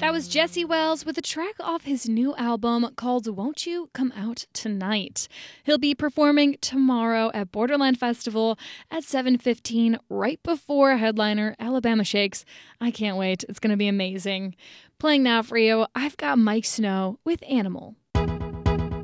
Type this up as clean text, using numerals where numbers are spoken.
That was Jesse Wells with a track off his new album called Won't You Come Out Tonight. He'll be performing tomorrow at Borderland Festival at 7:15, right before headliner Alabama Shakes. I can't wait. It's going to be amazing. Playing now for you, I've got Mike Snow with Animal.